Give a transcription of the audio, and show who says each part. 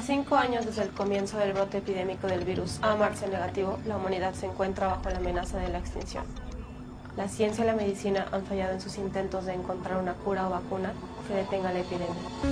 Speaker 1: 5 años desde el comienzo del brote epidémico del virus A-Marce negativo, la humanidad se encuentra bajo la amenaza de la extinción. La ciencia y la medicina han fallado en sus intentos de encontrar una cura o vacuna que detenga la epidemia.